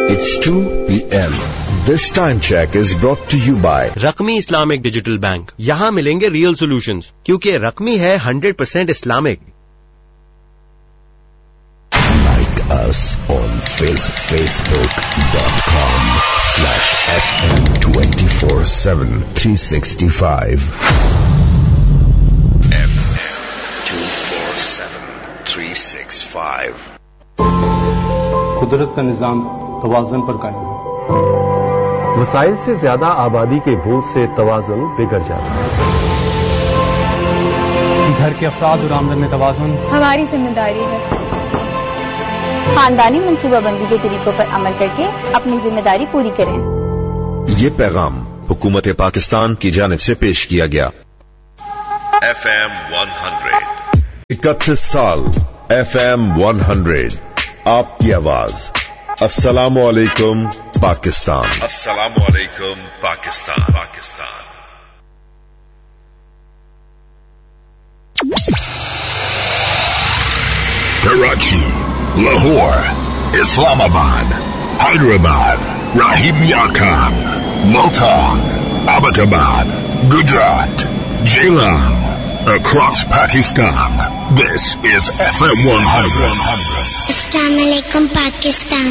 It's 2 p.m. This time check is brought to you by رقمی Islamic digital bank. یہاں ملیں گے real solutions کیونکہ رقمی ہے 100% Islamic. Like us on facebook.com/FM247 365. FM247 365. قدرت کا نظام توازن پر قائم ہے. وسائل سے زیادہ آبادی کے بوجھ سے توازن بگڑ جاتا ہے. گھر کے افراد اور آمدن میں توازن ہماری ذمہ داری ہے. خاندانی منصوبہ بندی کے طریقوں پر عمل کر کے اپنی ذمہ داری پوری کریں. یہ پیغام حکومت پاکستان کی جانب سے پیش کیا گیا. FM 100 31 سال FM 100 آپ کی آواز. السلام علیکم پاکستان. السلام علیکم Pakistan. Karachi, Lahore, Islamabad, Hyderabad, Rahim Yar Khan, Multan, Abbottabad, Gujarat, Jailan, across Pakistan. This is FM 100. Assalamu alaikum Pakistan.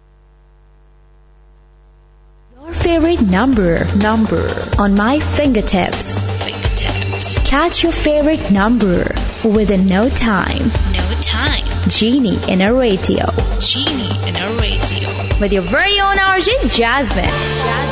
Your favorite number on my fingertips. Catch your favorite number within no time. Genie in a radio. With your very own RJ Jasmine.